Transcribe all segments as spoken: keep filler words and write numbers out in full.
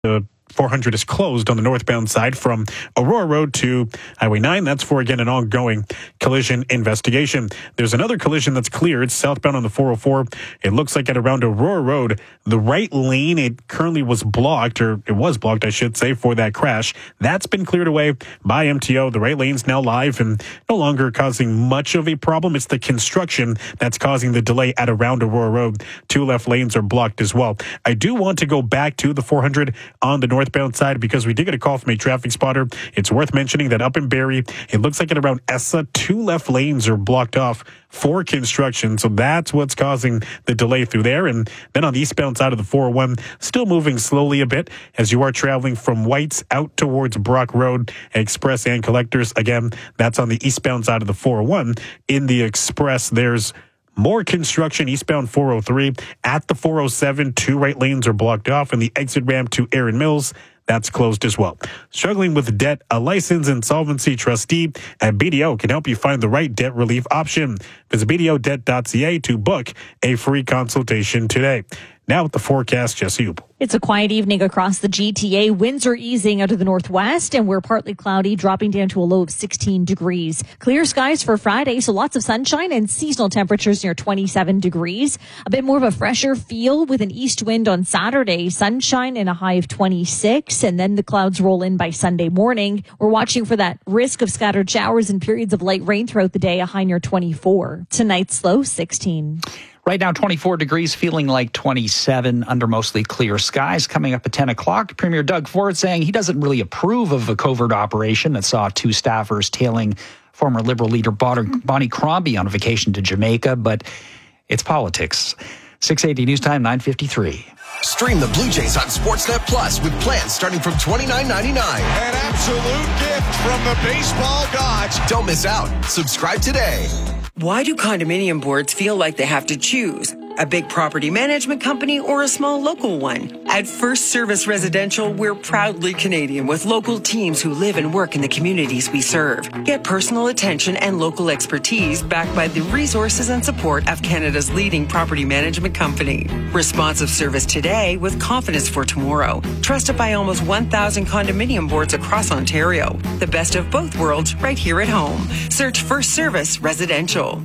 The four hundred is closed on the northbound side from Aurora Road to Highway nine. That's for, again, an ongoing collision investigation. There's another collision that's cleared southbound on the four oh four. It looks like at around Aurora Road, the right lane, it currently was blocked, or it was blocked, I should say, for that crash. That's been cleared away by M T O. The right lane's now live and no longer causing much of a problem. It's the construction that's causing the delay at around Aurora Road. Two left lanes are blocked as well. I do want to go back to the four hundred on the northbound side because we did get a call from a traffic spotter. It's worth mentioning that up in Barrie, it looks like at around Essa, two left lanes are blocked off for construction. So that's what's causing the delay through there. And then on the eastbound side of the four oh one, still moving slowly a bit as you are traveling from Whites out towards Brock Road, Express and Collectors. Again, that's on the eastbound side of the four oh one. In the Express, there's more construction eastbound four oh three. At the four oh seven, two right lanes are blocked off, and the exit ramp to Erin Mills, that's closed as well. Struggling with debt, a licensed insolvency trustee at B D O can help you find the right debt relief option. Visit b d o debt dot c a to book a free consultation today. Now with the forecast, Jesse Hubel. It's a quiet evening across the G T A. Winds are easing out of the northwest, and we're partly cloudy, dropping down to a low of sixteen degrees. Clear skies for Friday, so lots of sunshine and seasonal temperatures near twenty-seven degrees. A bit more of a fresher feel with an east wind on Saturday. Sunshine and a high of twenty-six, and then the clouds roll in by Sunday morning. We're watching for that risk of scattered showers and periods of light rain throughout the day, a high near twenty-four. Tonight's low, sixteen. Right now, twenty-four degrees, feeling like twenty-seven under mostly clear skies. Coming up at ten o'clock, Premier Doug Ford saying he doesn't really approve of a covert operation that saw two staffers tailing former Liberal leader Bonnie Crombie on a vacation to Jamaica, but it's politics. six eighty News Time, nine fifty-three. Stream the Blue Jays on Sportsnet Plus with plans starting from twenty-nine ninety-nine. An absolute gift from the baseball gods. Don't miss out. Subscribe today. Why do condominium boards feel like they have to choose? A big property management company or a small local one? At First Service Residential, we're proudly Canadian with local teams who live and work in the communities we serve. Get personal attention and local expertise backed by the resources and support of Canada's leading property management company. Responsive service today with confidence for tomorrow. Trusted by almost one thousand condominium boards across Ontario. The best of both worlds right here at home. Search First Service Residential.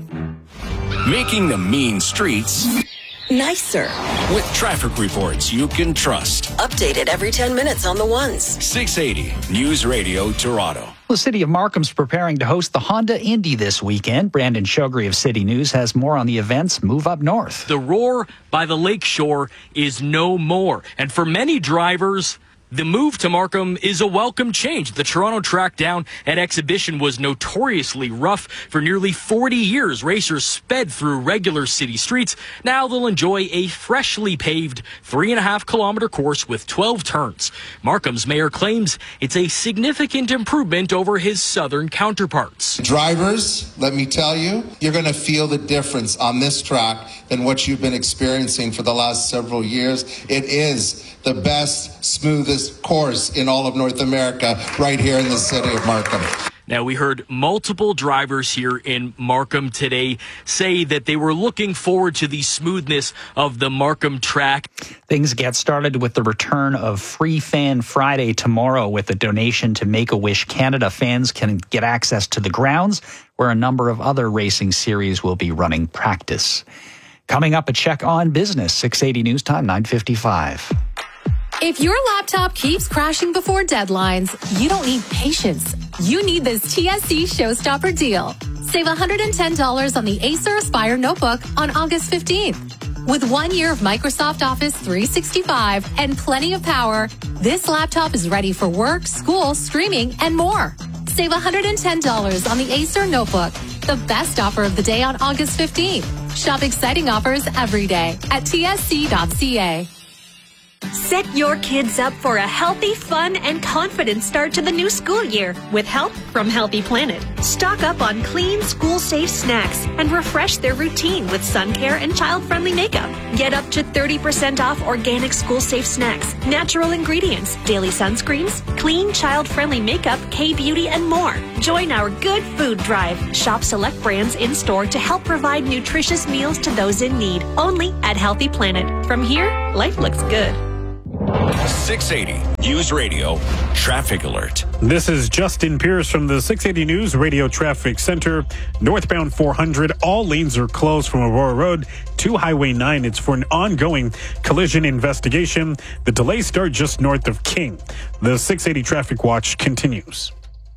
Making the mean streets nicer with traffic reports you can trust. Updated every ten minutes on the ones. six eighty News Radio Toronto. The city of Markham's preparing to host the Honda Indy this weekend. Brandon Shogri of City News has more on the event's move up north. The roar by the lakeshore is no more. And for many drivers, the move to Markham is a welcome change. The Toronto track down at Exhibition was notoriously rough for nearly forty years. Racers sped through regular city streets. Now they'll enjoy a freshly paved three and a half kilometer course with twelve turns. Markham's mayor claims it's a significant improvement over his southern counterparts. Drivers, let me tell you, you're going to feel the difference on this track than what you've been experiencing for the last several years. It is the best, smoothest course in all of North America right here in the city of Markham. Now, we heard multiple drivers here in Markham today say that they were looking forward to the smoothness of the Markham track. Things get started with the return of Free Fan Friday tomorrow with a donation to Make-A-Wish Canada. Fans can get access to the grounds where a number of other racing series will be running practice. Coming up, a check on business. six eighty News Time, nine fifty-five. If your laptop keeps crashing before deadlines, you don't need patience. You need this T S C Showstopper deal. Save one hundred ten dollars on the Acer Aspire notebook on August fifteenth. With one year of Microsoft Office three sixty-five and plenty of power, this laptop is ready for work, school, streaming, and more. Save one hundred ten dollars on the Acer notebook, the best offer of the day on August fifteenth. Shop exciting offers every day at T S C dot C A. Set your kids up for a healthy, fun, and confident start to the new school year with help from Healthy Planet. Stock up on clean, school-safe snacks and refresh their routine with sun care and child-friendly makeup. Get up to thirty percent off organic school-safe snacks, natural ingredients, daily sunscreens, clean, child-friendly makeup, K-Beauty, and more. Join our Good Food Drive. Shop select brands in-store to help provide nutritious meals to those in need. Only at Healthy Planet. From here, life looks good. six eighty News Radio Traffic Alert. This is Justin Pierce from the six eighty News Radio Traffic Center. Northbound four hundred, all lanes are closed from Aurora Road to Highway nine. It's for an ongoing collision investigation. The delays start just north of King. The six eighty Traffic Watch continues.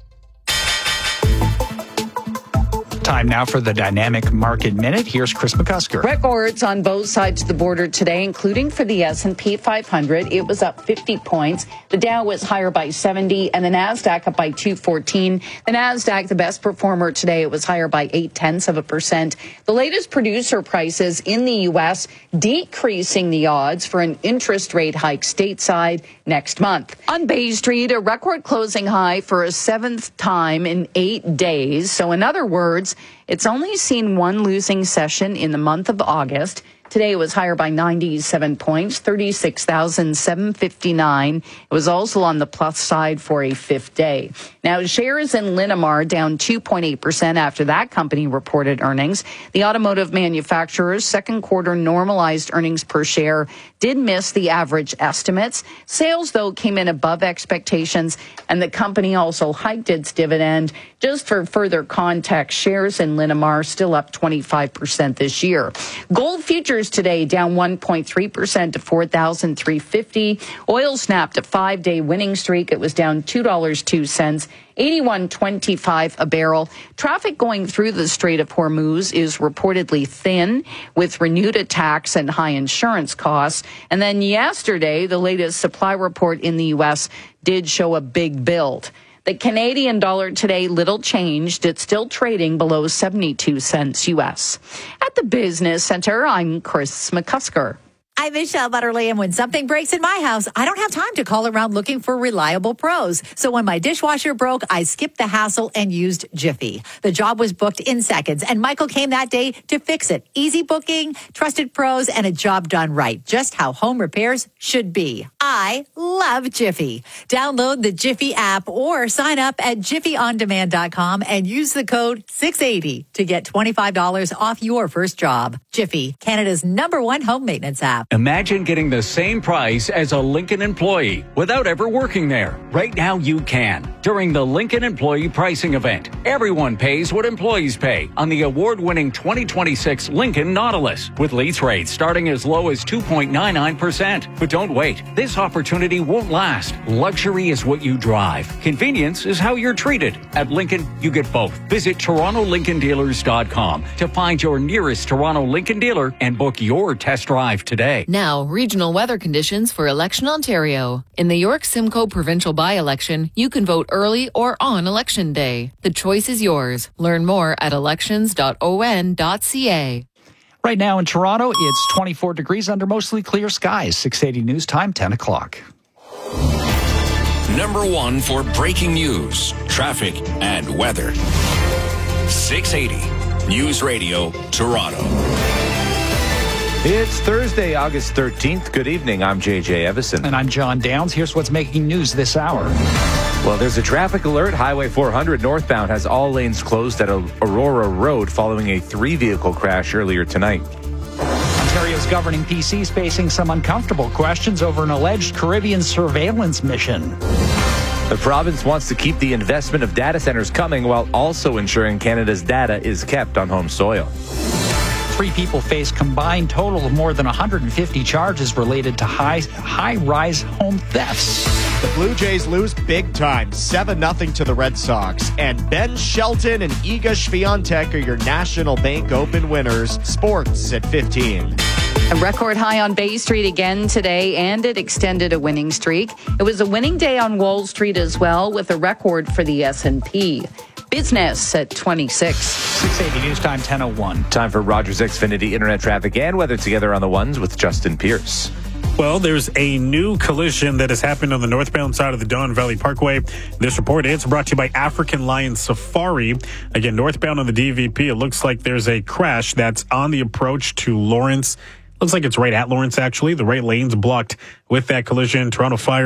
Time now for the Dynamic Market Minute. Here's Chris McCusker. Records on both sides of the border today, including for the S and P five hundred. It was up fifty points. The Dow was higher by seventy, and the NASDAQ up by two fourteen. The NASDAQ, the best performer today, it was higher by eight tenths of a percent. The latest producer prices in the U S decreasing the odds for an interest rate hike stateside next month. On Bay Street, a record closing high for a seventh time in eight days. So in other words, it's only seen one losing session in the month of August. Today it was higher by ninety-seven points, thirty-six thousand seven hundred fifty-nine. It was also on the plus side for a fifth day. Now, shares in Linamar down two point eight percent after that company reported earnings. The automotive manufacturer's second quarter normalized earnings per share did miss the average estimates. Sales, though, came in above expectations, and the company also hiked its dividend. Just for further context, shares in Linamar still up twenty-five percent this year. Gold futures today down one point three percent to four thousand three hundred fifty dollars. Oil snapped a five-day winning streak. It was down two dollars and two cents. eighty-one twenty-five a barrel. Traffic going through the Strait of Hormuz is reportedly thin with renewed attacks and high insurance costs. And then yesterday, the latest supply report in the U S did show a big build. The Canadian dollar today, little changed. It's still trading below seventy-two cents U S. At the Business Center, I'm Chris McCusker. I'm Michelle Butterly, and when something breaks in my house, I don't have time to call around looking for reliable pros. So when my dishwasher broke, I skipped the hassle and used Jiffy. The job was booked in seconds, and Michael came that day to fix it. Easy booking, trusted pros, and a job done right. Just how home repairs should be. I love Jiffy. Download the Jiffy app or sign up at jiffy on demand dot com and use the code six eighty to get twenty-five dollars off your first job. Jiffy, Canada's number one home maintenance app. Imagine getting the same price as a Lincoln employee without ever working there. Right now you can. During the Lincoln Employee Pricing Event, everyone pays what employees pay on the award-winning twenty twenty-six Lincoln Nautilus, with lease rates starting as low as two point nine nine percent. But don't wait. This opportunity won't last. Luxury is what you drive. Convenience is how you're treated. At Lincoln, you get both. Visit Toronto Lincoln Dealers dot com to find your nearest Toronto Lincoln dealer and book your test drive today. Now, regional weather conditions for Election Ontario. In the York Simcoe provincial by-election, you can vote early or on Election Day. The choice is yours. Learn more at elections dot o n dot c a. Right now in Toronto, it's twenty-four degrees under mostly clear skies. six eighty News Time, ten o'clock. Number one for breaking news, traffic, and weather. six eighty News Radio, Toronto. It's Thursday, August thirteenth. Good evening. I'm J J Evison. And I'm John Downs. Here's what's making news this hour. Well, there's a traffic alert. Highway four hundred northbound has all lanes closed at Aurora Road following a three-vehicle crash earlier tonight. Ontario's governing P C is facing some uncomfortable questions over an alleged Caribbean surveillance mission. The province wants to keep the investment of data centers coming while also ensuring Canada's data is kept on home soil. Three people face combined total of more than one hundred fifty charges related to high, high-rise home thefts. The Blue Jays lose big time, seven nothing to the Red Sox. And Ben Shelton and Iga Swiatek are your National Bank Open winners. Sports at fifteen. A record high on Bay Street again today, and it extended a winning streak. It was a winning day on Wall Street as well, with a record for the S and P. Business at twenty-six. six eighty News Time, ten oh one. Time for Rogers Xfinity Internet traffic and weather together on the ones with Justin Pierce. Well, there's a new collision that has happened on the northbound side of the Don Valley Parkway. This report is brought to you by African Lion Safari. Again, northbound on the D V P, it looks like there's a crash that's on the approach to Lawrence. Looks like it's right at Lawrence, actually. The right lane's blocked with that collision. Toronto Fire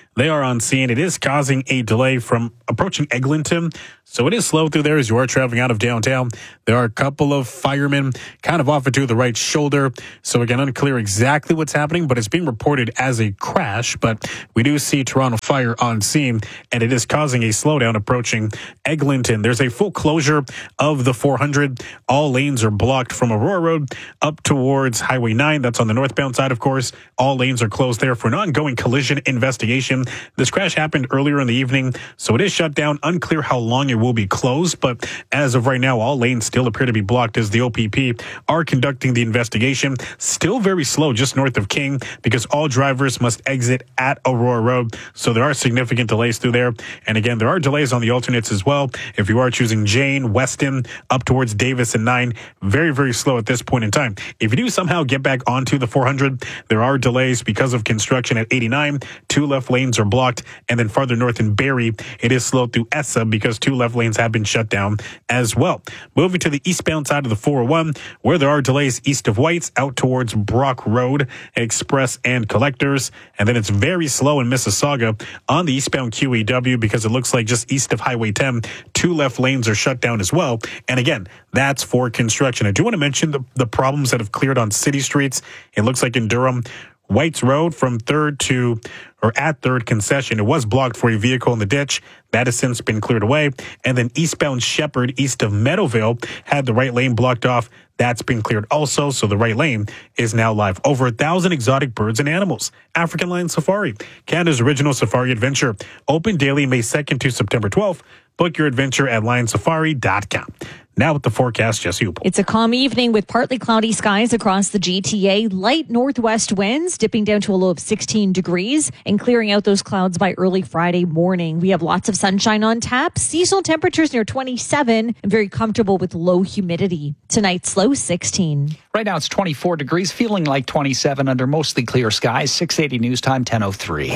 They are on scene. It is causing a delay from approaching Eglinton. So it is slow through there as you are traveling out of downtown. There are a couple of firemen kind of off into the right shoulder. So again, unclear exactly what's happening, but it's being reported as a crash. But we do see Toronto Fire on scene, and it is causing a slowdown approaching Eglinton. There's a full closure of the four hundred. All lanes are blocked from Aurora Road up towards Highway nine. That's on the northbound side, of course. All lanes are closed there for an ongoing collision investigation. This crash happened earlier in the evening, so it is shut down. Unclear how long it will be closed, but as of right now, all lanes still appear to be blocked as the O P P are conducting the investigation. Still very slow just north of King because all drivers must exit at Aurora Road, so there are significant delays through there. And again, there are delays on the alternates as well. If you are choosing Jane, Weston, up towards Davis and nine, very, very slow at this point in time. If you do somehow get back onto the four hundred, there are delays because of construction at eighty-nine. Two left lanes are blocked, and then farther north in Barrie, it is slow through Essa because two left lanes have been shut down as well. Moving to the eastbound side of the four oh one, where there are delays east of Whites out towards Brock Road, Express and Collectors, and then it's very slow in Mississauga on the eastbound Q E W because it looks like just east of Highway ten, two left lanes are shut down as well. And again, that's for construction. I do want to mention the, the problems that have cleared on city streets. It looks like in Durham, Whites Road from third to or at third concession, it was blocked for a vehicle in the ditch. That has since been cleared away. And then eastbound Shepherd, east of Meadowville, had the right lane blocked off. That's been cleared also, so the right lane is now live. Over a thousand exotic birds and animals. African Lion Safari, Canada's original safari adventure. Open daily May second to September twelfth. Book your adventure at lion safari dot com. Now with the forecast, Jesse Hupel. It's a calm evening with partly cloudy skies across the G T A. Light northwest winds dipping down to a low of sixteen degrees and clearing out those clouds by early Friday morning. We have lots of sunshine on tap. Seasonal temperatures near twenty-seven and very comfortable with low humidity. Tonight's low sixteen. Right now it's twenty-four degrees, feeling like twenty-seven under mostly clear skies. six eighty News Time, ten oh three.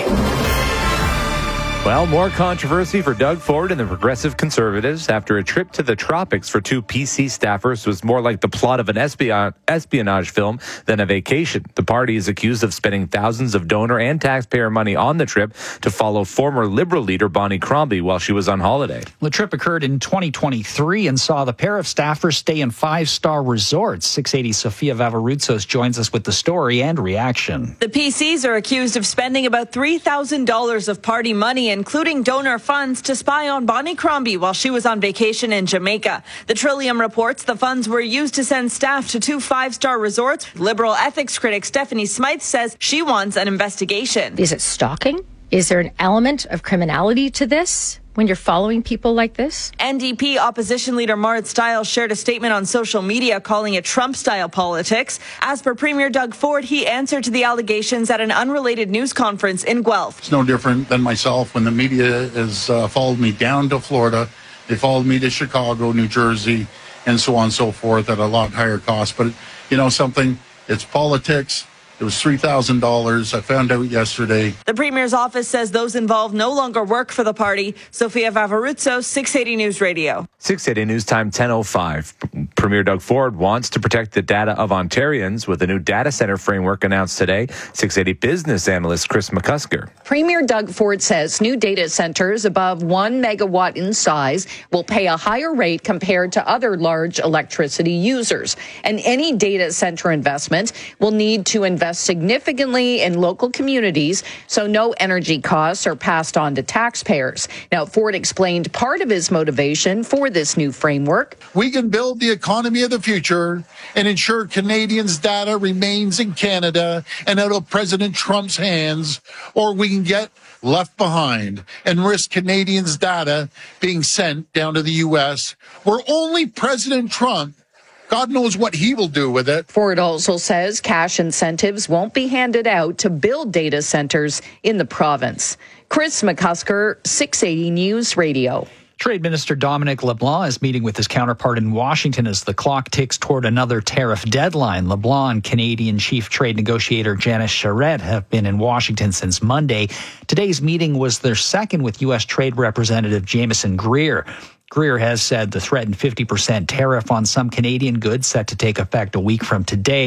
Well, more controversy for Doug Ford and the Progressive Conservatives after a trip to the tropics for two P C staffers was more like the plot of an espionage film than a vacation. The party is accused of spending thousands of donor and taxpayer money on the trip to follow former Liberal leader Bonnie Crombie while she was on holiday. The trip occurred in twenty twenty-three and saw the pair of staffers stay in five-star resorts. six eighty Sofia Vavarutsos joins us with the story and reaction. The P Cs are accused of spending about three thousand dollars of party money, including donor funds, to spy on Bonnie Crombie while she was on vacation in Jamaica. The Trillium reports the funds were used to send staff to two five-star resorts. Liberal ethics critic Stephanie Smythe says she wants an investigation. Is it stalking? Is there an element of criminality to this when you're following people like this? N D P opposition leader Marit Stiles shared a statement on social media calling it Trump-style politics. As per Premier Doug Ford, he answered to the allegations at an unrelated news conference in Guelph. It's no different than myself when the media has uh, followed me down to Florida. They followed me to Chicago, New Jersey, and so on and so forth at a lot higher cost. But, you know something, it's politics. It was three thousand dollars. I found out yesterday. The Premier's office says those involved no longer work for the party. Sofia Vavarutsos, six eighty News Radio. six eighty News Time, ten oh five. Premier Doug Ford wants to protect the data of Ontarians with a new data center framework announced today. six eighty business analyst Chris McCusker. Premier Doug Ford says new data centers above one megawatt in size will pay a higher rate compared to other large electricity users. And any data center investment will need to invest significantly in local communities, so no energy costs are passed on to taxpayers. Now, Ford explained part of his motivation for this new framework. We can build the economy of the future and ensure Canadians' data remains in Canada and out of President Trump's hands, or we can get left behind and risk Canadians' data being sent down to the U S, where only President Trump, God knows what he will do with it. Ford also says cash incentives won't be handed out to build data centers in the province. Chris McCusker, six eighty News Radio. Trade Minister Dominic LeBlanc is meeting with his counterpart in Washington as the clock ticks toward another tariff deadline. LeBlanc and Canadian Chief Trade Negotiator Janice Charette have been in Washington since Monday. Today's meeting was their second with U S Trade Representative Jameson Greer. Greer has said the threatened fifty percent tariff on some Canadian goods set to take effect a week from today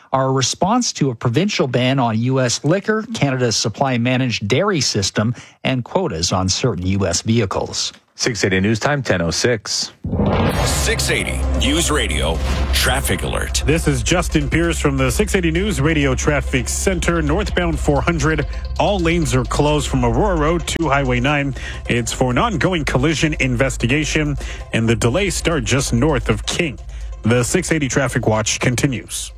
are a response to a provincial ban on U S liquor, Canada's supply-managed dairy system, and quotas on certain U S vehicles. six eighty News Time, ten oh six. six eighty News Radio Traffic Alert. This is Justin Pierce from the six eighty News Radio Traffic Center. Northbound four hundred, all lanes are closed from Aurora Road to Highway nine. It's for an ongoing collision investigation, and the delays start just north of King. The six eighty Traffic Watch continues.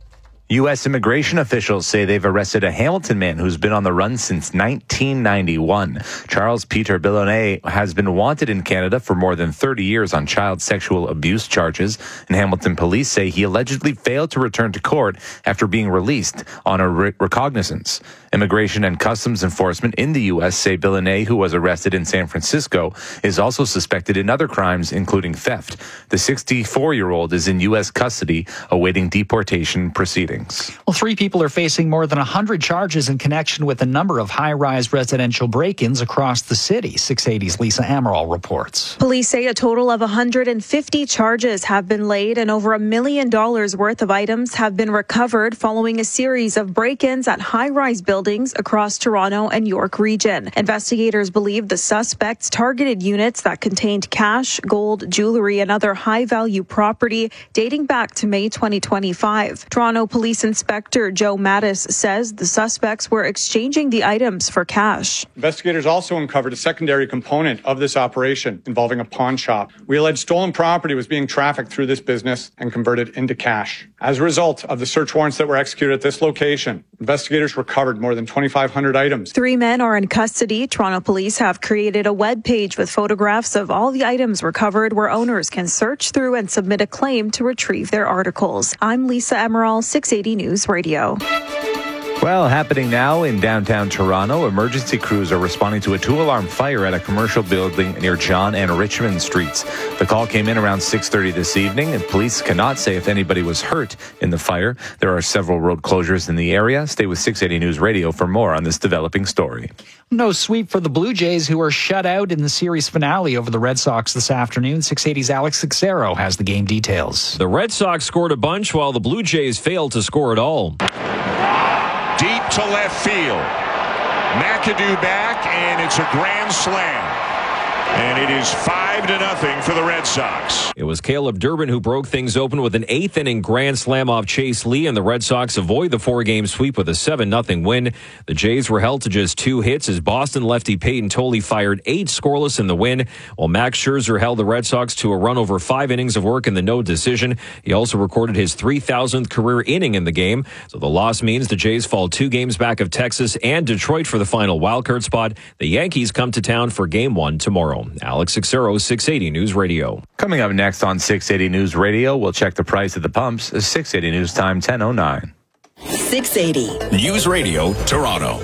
U S immigration officials say they've arrested a Hamilton man who's been on the run since nineteen ninety-one. Charles Peter Billonnet has been wanted in Canada for more than thirty years on child sexual abuse charges, and Hamilton police say he allegedly failed to return to court after being released on a re- recognizance. Immigration and Customs Enforcement in the U S say Billonnet, who was arrested in San Francisco, is also suspected in other crimes, including theft. The sixty-four-year-old is in U S custody, awaiting deportation proceedings. Well, three people are facing more than one hundred charges in connection with a number of high-rise residential break-ins across the city. six eighty's Lisa Amaral reports. Police say a total of one hundred fifty charges have been laid and over a million dollars worth of items have been recovered following a series of break-ins at high-rise buildings across Toronto and York region. Investigators believe the suspects targeted units that contained cash, gold, jewelry, and other high-value property dating back to May twenty twenty-five. Toronto Police Inspector Joe Mattis says the suspects were exchanging the items for cash. Investigators also uncovered a secondary component of this operation involving a pawn shop. We allege stolen property was being trafficked through this business and converted into cash. As a result of the search warrants that were executed at this location, investigators recovered more than twenty-five hundred items. Three men are in custody. Toronto police have created a web page with photographs of all the items recovered where owners can search through and submit a claim to retrieve their articles. I'm Lisa Amaral, six eighty News Radio. Well, happening now in downtown Toronto, emergency crews are responding to a two-alarm fire at a commercial building near John and Richmond Streets. The call came in around six thirty this evening, and police cannot say if anybody was hurt in the fire. There are several road closures in the area. Stay with six eighty News Radio for more on this developing story. No sweep for the Blue Jays, who were shut out in the series finale over the Red Sox this afternoon. six eighty's Alex Cixero has the game details. The Red Sox scored a bunch while the Blue Jays failed to score at all. Deep to left field. McAdoo back, and it's a grand slam. And it is five to nothing for the Red Sox. It was Caleb Durbin who broke things open with an eighth inning grand slam off Chase Lee, and the Red Sox avoid the four-game sweep with a seven nothing win. The Jays were held to just two hits as Boston lefty Peyton Tolley fired eight scoreless in the win, while Max Scherzer held the Red Sox to a run over five innings of work in the no decision. He also recorded his three thousandth career inning in the game. So the loss means the Jays fall two games back of Texas and Detroit for the final wildcard spot. The Yankees come to town for game one tomorrow. Alex Cixero, six eighty News Radio. Coming up next on six eighty News Radio, we'll check the price at the pumps. six eighty News Time, ten oh nine. six eighty News Radio Toronto.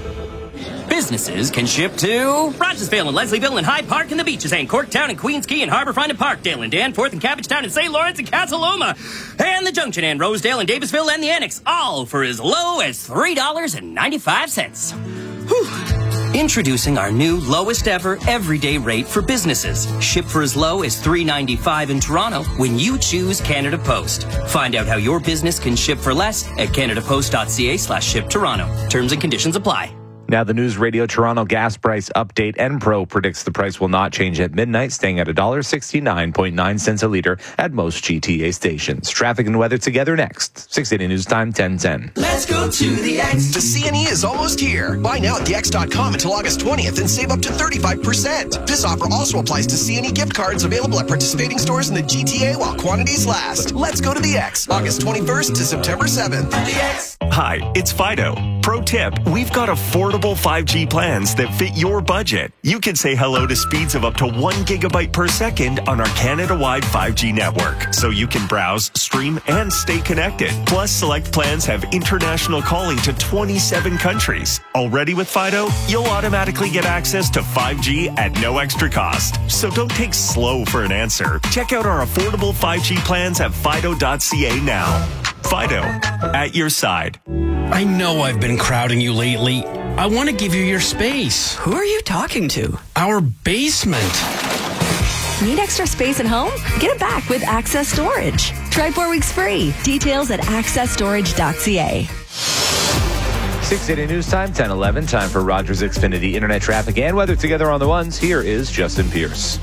Businesses can ship to Rogersville and Leslieville and Hyde Park and the Beaches and Corktown and Queens Quay and Harbourfront and Parkdale and Danforth and Cabbagetown and Saint Lawrence and Cataloma and the Junction and Rosedale and Davisville and the Annex, all for as low as three dollars and ninety-five cents. Whew. Introducing our new lowest ever everyday rate for businesses. Ship for as low as three dollars and ninety-five cents in Toronto when you choose Canada Post. Find out how your business can ship for less at canadapost.ca slash ship Toronto. Terms and conditions apply. Now the News Radio Toronto gas price update. Enpro predicts the price will not change at midnight, staying at one dollar sixty-nine point nine cents a litre at most G T A stations. Traffic and weather together next. six eighty News Time, ten ten. Let's go to the X. The C N E is almost here. Buy now at the X dot com until August twentieth and save up to thirty-five percent. This offer also applies to C N E gift cards available at participating stores in the G T A while quantities last. Let's go to the X. August twenty-first to September seventh. The X. Hi, it's Fido. Pro tip, we've got affordable five G plans that fit your budget. You can say hello to speeds of up to one gigabyte per second on our Canada-wide five G network, so you can browse, stream, and stay connected. Plus, select plans have international calling to twenty-seven countries. Already with Fido, you'll automatically get access to five G at no extra cost. So don't take slow for an answer. Check out our affordable five G plans at fido dot c a now. Fido, at your side. I know I've been crowding you lately. I want to give you your space. Who are you talking to? Our basement. Need extra space at home? Get it back with Access Storage. Try four weeks free. Details at access storage dot c a. six eighty News Time, ten eleven. Time for Rogers Xfinity Internet traffic and weather together on the ones. Here is Justin Pierce.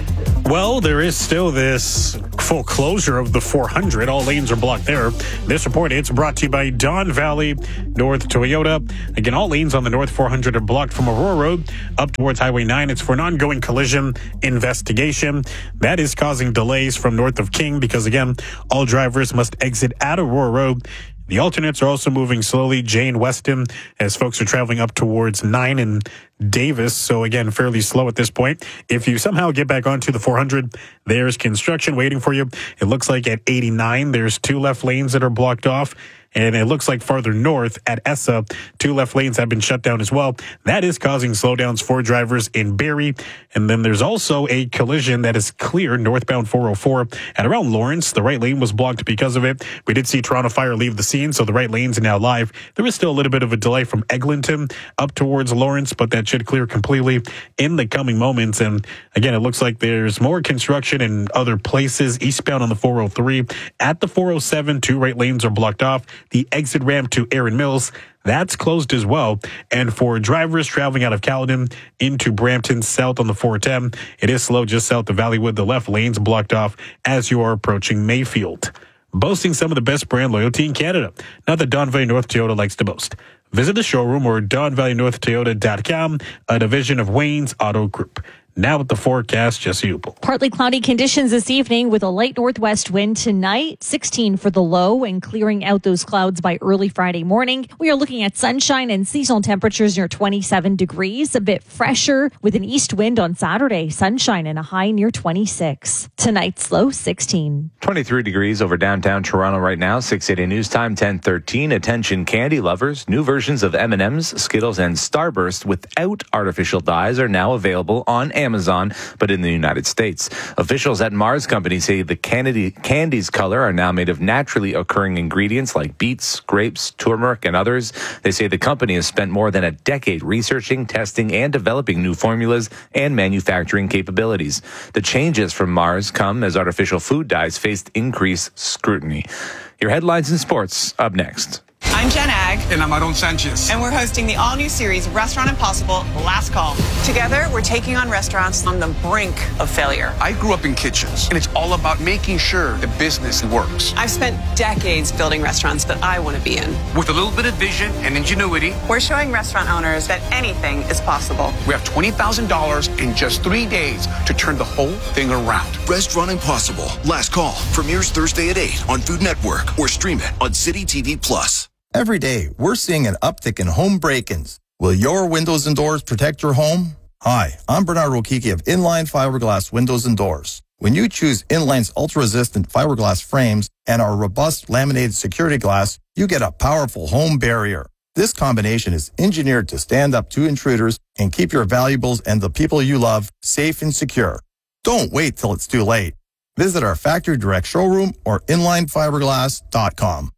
Well, there is still this full closure of the four hundred. All lanes are blocked there. This report, it's brought to you by Don Valley North Toyota. Again, all lanes on the North four hundred are blocked from Aurora Road up towards Highway nine. It's for an ongoing collision investigation. That is causing delays from north of King because, again, all drivers must exit at Aurora Road. The alternates are also moving slowly. Jane Weston, as folks are traveling up towards nine and Davis. So again, fairly slow at this point. If you somehow get back onto the four hundred, there's construction waiting for you. It looks like at eighty-nine, there's two left lanes that are blocked off. And it looks like farther north at E S A, two left lanes have been shut down as well. That is causing slowdowns for drivers in Barrie. And then there's also a collision that is clear northbound four oh four at around Lawrence. The right lane was blocked because of it. We did see Toronto Fire leave the scene, so the right lanes are now live. There is still a little bit of a delay from Eglinton up towards Lawrence, but that should clear completely in the coming moments. And again, it looks like there's more construction in other places eastbound on the four oh three. At the four oh seven, two right lanes are blocked off. The exit ramp to Erin Mills, that's closed as well. And for drivers traveling out of Caledon into Brampton south on the four ten, it is slow just south of Valleywood. The left lane's blocked off as you are approaching Mayfield. Boasting some of the best brand loyalty in Canada. Not that Don Valley North Toyota likes to boast. Visit the showroom or don valley north toyota dot com, a division of Wayne's Auto Group. Now with the forecast, Jesse Upel. Partly cloudy conditions this evening with a light northwest wind tonight, sixteen for the low and clearing out those clouds by early Friday morning. We are looking at sunshine and seasonal temperatures near twenty-seven degrees, a bit fresher with an east wind on Saturday, sunshine and a high near twenty-six. Tonight's low sixteen. twenty-three degrees over downtown Toronto right now. six eighty News Time, ten thirteen. Attention candy lovers. New versions of M and M's, Skittles, and Starburst without artificial dyes are now available on Amazon. Amazon, but in the United States. Officials at Mars Company say the candy, candy's color are now made of naturally occurring ingredients like beets, grapes, turmeric, and others. They say the company has spent more than a decade researching, testing, and developing new formulas and manufacturing capabilities. The changes from Mars come as artificial food dyes faced increased scrutiny. Your headlines in sports up next. I'm Jen Ag. And I'm Aaron Sanchez. And we're hosting the all-new series, Restaurant Impossible, Last Call. Together, we're taking on restaurants on the brink of failure. I grew up in kitchens, and it's all about making sure the business works. I've spent decades building restaurants that I want to be in. With a little bit of vision and ingenuity, we're showing restaurant owners that anything is possible. We have twenty thousand dollars in just three days to turn the whole thing around. Restaurant Impossible, Last Call, premieres Thursday at eight on Food Network or stream it on City T V Plus. Every day, we're seeing an uptick in home break-ins. Will your windows and doors protect your home? Hi, I'm Bernard Rokiki of Inline Fiberglass Windows and Doors. When you choose Inline's ultra-resistant fiberglass frames and our robust laminated security glass, you get a powerful home barrier. This combination is engineered to stand up to intruders and keep your valuables and the people you love safe and secure. Don't wait till it's too late. Visit our factory direct showroom or inline fiberglass dot com.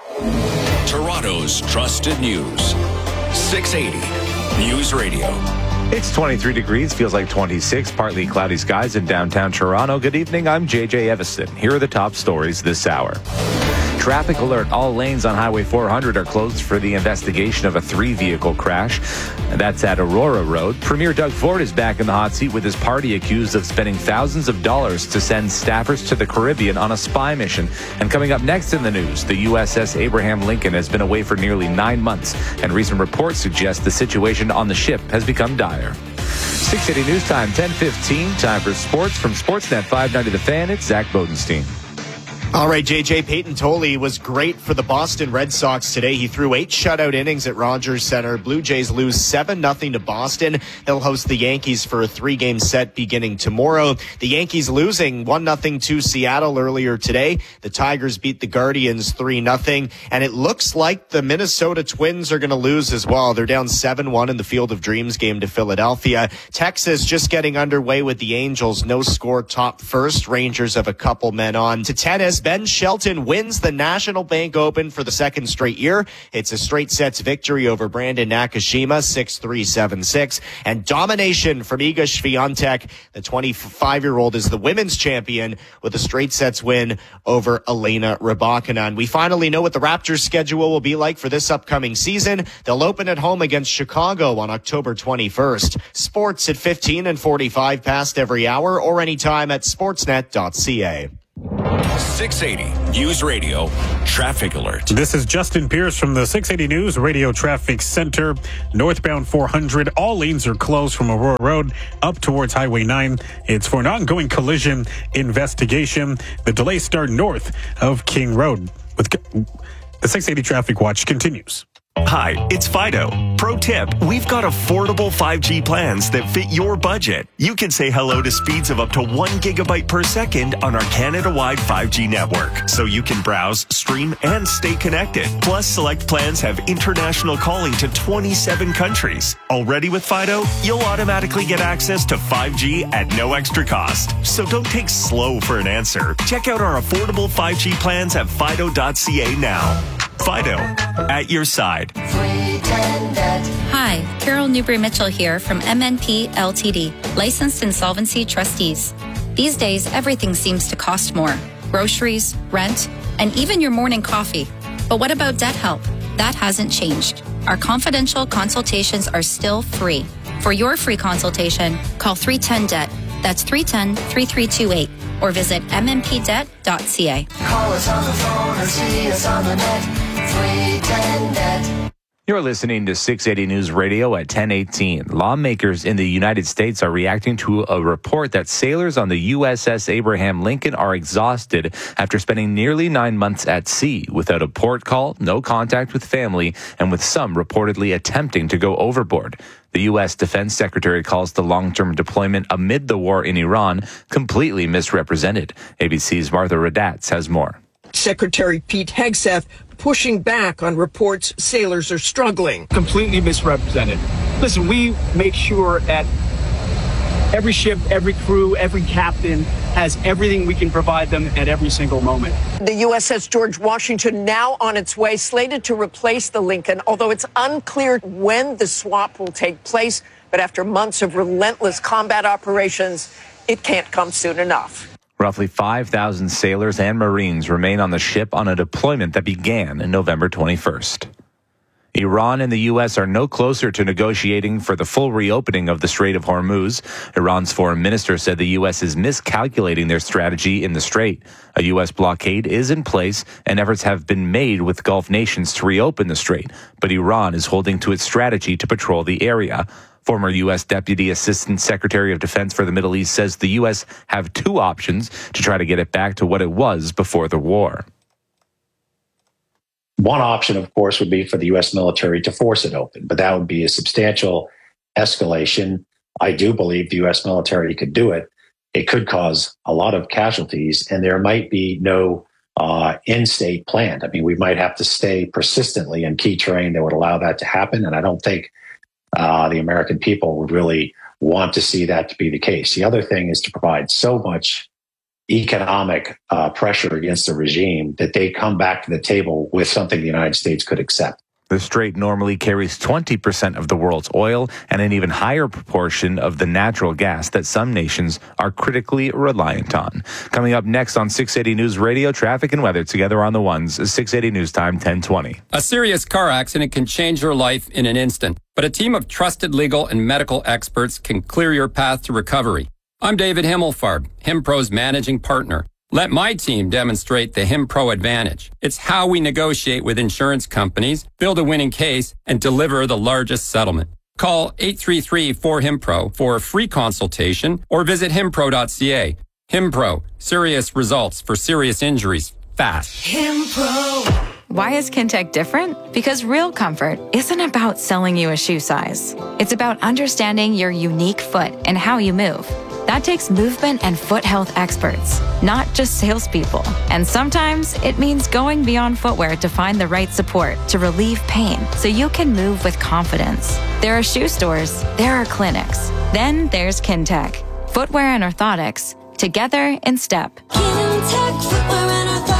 Toronto's trusted news. six eighty News Radio. It's twenty-three degrees, feels like twenty-six, partly cloudy skies in downtown Toronto. Good evening, I'm J J Evison. Here are the top stories this hour. Traffic alert. All lanes on Highway four hundred are closed for the investigation of a three-vehicle crash. That's at Aurora Road. Premier Doug Ford is back in the hot seat with his party accused of spending thousands of dollars to send staffers to the Caribbean on a spy mission. And coming up next in the news, the U S S Abraham Lincoln has been away for nearly nine months, and recent reports suggest the situation on the ship has become dire. six eighty News Time, ten fifteen. Time for sports from Sportsnet five ninety The Fan. It's Zach Bodenstein. All right, J J, Peyton Tolley was great for the Boston Red Sox today. He threw eight shutout innings at Rogers Center. Blue Jays lose seven nothing to Boston. They'll host the Yankees for a three-game set beginning tomorrow. The Yankees losing one nothing to Seattle earlier today. The Tigers beat the Guardians three nothing. And it looks like the Minnesota Twins are going to lose as well. They're down seven one in the Field of Dreams game to Philadelphia. Texas just getting underway with the Angels. No score, top first. Rangers have a couple men on. To tennis. as Ben Shelton wins the National Bank Open for the second straight year. It's a straight sets victory over Brandon Nakashima, six three, seven six. And domination from Iga Swiatek. The twenty-five-year-old is the women's champion with a straight sets win over Elena Rybakina. And we finally know what the Raptors' schedule will be like for this upcoming season. They'll open at home against Chicago on October twenty-first. Sports at fifteen and forty-five past every hour or anytime at sportsnet dot c a. six eighty News Radio Traffic Alert. This is Justin Pierce from the six eighty News Radio Traffic Center. Northbound four hundred, all lanes are closed from Aurora Road up towards Highway nine. It's for an ongoing collision investigation. The delays start north of King Road. With the six eighty Traffic Watch continues. Hi, it's Fido. Pro tip, we've got affordable five G plans that fit your budget. You can say hello to speeds of up to one gigabyte per second on our Canada-wide five G network, so you can browse, stream, and stay connected. Plus, select plans have international calling to twenty-seven countries. Already with Fido, you'll automatically get access to five G at no extra cost. So don't take slow for an answer. Check out our affordable five G plans at fido dot c a now. Fido, at your side. Hi, Carol Newbury-Mitchell here from M N P L T D, licensed insolvency trustees. These days, everything seems to cost more. Groceries, rent, and even your morning coffee. But what about debt help? That hasn't changed. Our confidential consultations are still free. For your free consultation, call three one zero D E B T. That's three one zero, three three two eight. Or visit m m p debt dot c a. Call us on the phone or see us on the net. three one zero D E B T. You're listening to six eighty News Radio at ten eighteen. Lawmakers in the United States are reacting to a report that sailors on the U S S Abraham Lincoln are exhausted after spending nearly nine months at sea without a port call, no contact with family, and with some reportedly attempting to go overboard. The U S Defense Secretary calls the long-term deployment amid the war in Iran completely misrepresented. A B C's Martha Radatz has more. Secretary Pete Hegseth pushing back on reports sailors are struggling. Completely misrepresented. Listen, we make sure that every ship, every crew, every captain has everything we can provide them at every single moment. The U S S George Washington now on its way, slated to replace the Lincoln, although it's unclear when the swap will take place. But after months of relentless combat operations, it can't come soon enough. Roughly five thousand sailors and Marines remain on the ship on a deployment that began in November twenty-first. Iran and the U S are no closer to negotiating for the full reopening of the Strait of Hormuz. Iran's foreign minister said the U S is miscalculating their strategy in the strait. A U S blockade is in place and efforts have been made with Gulf nations to reopen the strait, but Iran is holding to its strategy to patrol the area. Former U S Deputy Assistant Secretary of Defense for the Middle East says the U S have two options to try to get it back to what it was before the war. One option, of course, would be for the U S military to force it open, but that would be a substantial escalation. I do believe the U S military could do it. It could cause a lot of casualties, and there might be no uh, in-state plan. I mean, we might have to stay persistently in key terrain that would allow that to happen, and I don't think uh, the American people would really want to see that to be the case. The other thing is to provide so much economic uh, pressure against the regime that they come back to the table with something the United States could accept. The strait normally carries twenty percent of the world's oil and an even higher proportion of the natural gas that some nations are critically reliant on. Coming up next on six eighty News Radio, traffic and weather together on the ones. six eighty News Time, ten twenty. A serious car accident can change your life in an instant, but a team of trusted legal and medical experts can clear your path to recovery. I'm David Himmelfarb, HimPro's managing partner. Let my team demonstrate the HimPro advantage. It's how we negotiate with insurance companies, build a winning case, and deliver the largest settlement. Call eight three three, four, HIMPRO for a free consultation or visit himpro dot c a. HimPro, serious results for serious injuries, fast. HimPro. Why is Kintec different? Because real comfort isn't about selling you a shoe size. It's about understanding your unique foot and how you move. That takes movement and foot health experts, not just salespeople. And sometimes it means going beyond footwear to find the right support to relieve pain so you can move with confidence. There are shoe stores, there are clinics. Then there's Kintec. Footwear and orthotics, together in step. Kintec Footwear and Orthotics.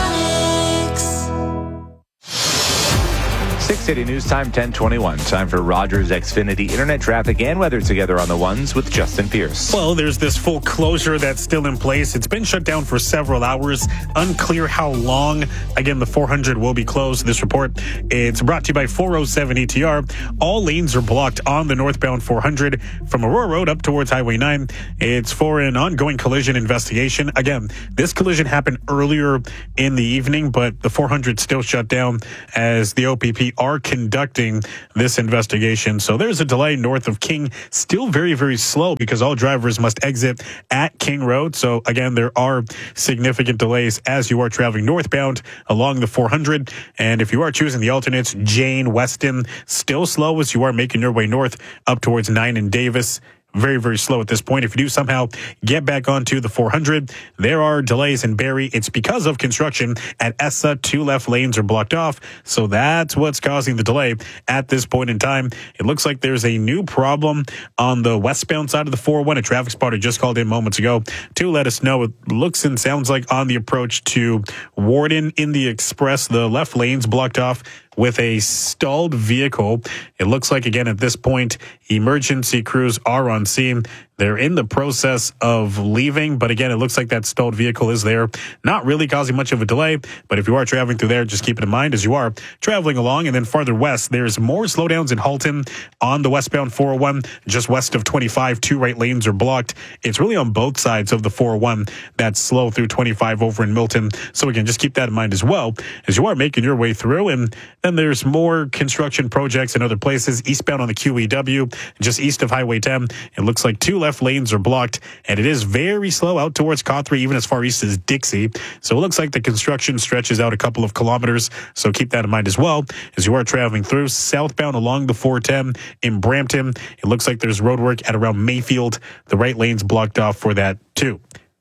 six eighty News Time, ten twenty-one. Time for Rogers Xfinity internet traffic and weather together on the ones with Justin Pierce. Well, there's this full closure that's still in place. It's been shut down for several hours. Unclear how long. Again, the four hundred will be closed. This report, it's brought to you by four oh seven E T R. All lanes are blocked on the northbound four hundred from Aurora Road up towards Highway nine. It's for an ongoing collision investigation. Again, this collision happened earlier in the evening, but the four hundred still shut down as the O P P are conducting this investigation. So there's a delay north of King, still very, very slow because all drivers must exit at King Road. So again, there are significant delays as you are traveling northbound along the four hundred. And if you are choosing the alternates, Jane, Weston, still slow as you are making your way north up towards nine and Davis. Very, very slow at this point. If you do somehow get back onto the four hundred, there are delays in Barrie. It's because of construction at Essa. Two left lanes are blocked off. So that's what's causing the delay at this point in time. It looks like there's a new problem on the westbound side of the four oh one. A traffic spotter just called in moments ago to let us know. It looks and sounds like on the approach to Warden in the Express, the left lane's blocked off with a stalled vehicle. It looks like, again, at this point, emergency crews are on scene. They're in the process of leaving, but again, it looks like that stalled vehicle is there. Not really causing much of a delay, but if you are traveling through there, just keep it in mind as you are traveling along. And then farther west, there's more slowdowns in Halton on the westbound four oh one, just west of twenty-five. Two right lanes are blocked. It's really on both sides of the four oh one that's slow through twenty-five over in Milton. So again, just keep that in mind as well as you are making your way through. And then there's more construction projects in other places. Eastbound on the Q E W, just east of Highway ten, it looks like two left lanes are blocked, and it is very slow out towards Cothray, even as far east as Dixie. So it looks like the construction stretches out a couple of kilometers. So keep that in mind as well as you are traveling through southbound along the four ten in Brampton. It looks like there's road work at around Mayfield. The right lane's blocked off for that too.